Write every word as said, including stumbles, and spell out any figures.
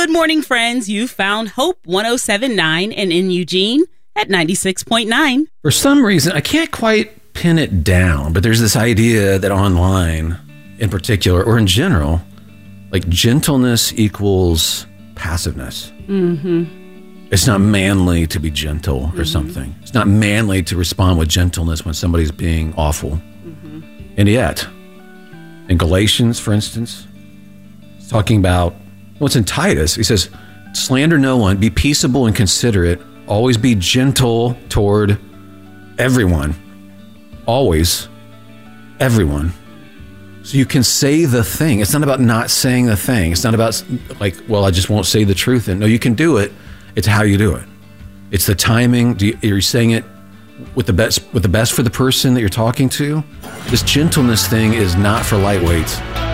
Good morning, friends. You found Hope one oh seven point nine and in Eugene at ninety-six point nine. For some reason, I can't quite pin it down, but there's this idea that online in particular, or in general, like gentleness equals passiveness. Mm-hmm. It's not manly to be gentle or mm-hmm. something. It's not manly to respond with gentleness when somebody's being awful. Mm-hmm. And yet, in Galatians, for instance, it's talking about what's in Titus. He says, slander no one, be peaceable and considerate, always be gentle toward everyone. Always, everyone. So you can say the thing. It's not about not saying the thing. It's not about like, well, I just won't say the truth. And no, you can do it. It's how you do it. It's the timing. Do you, are you saying it with the best with the best for the person that you're talking to? This gentleness thing is not for lightweights.